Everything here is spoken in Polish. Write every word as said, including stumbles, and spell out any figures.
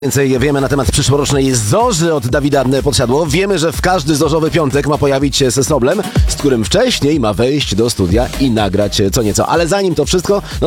Więcej wiemy na temat przyszłorocznej Zorzy od Dawida Podsiadło. Wiemy, że w każdy zorzowy piątek ma pojawić się Sesoblem, z którym wcześniej ma wejść do studia i nagrać co nieco. Ale zanim to wszystko... No